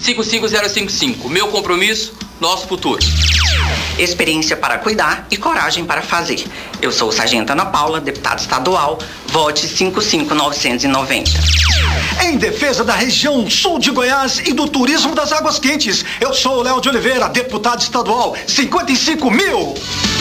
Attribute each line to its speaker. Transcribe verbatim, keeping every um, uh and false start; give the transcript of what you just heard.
Speaker 1: cinco cinco zero cinco cinco. Meu compromisso, nosso futuro.
Speaker 2: Experiência para cuidar e coragem para fazer. Eu sou o Sargento Ana Paula, deputada estadual. Vote cinco cinco nove nove zero.
Speaker 3: Em defesa da região sul de Goiás e do turismo das águas quentes, eu sou o Léo de Oliveira, deputado estadual. cinquenta e cinco mil.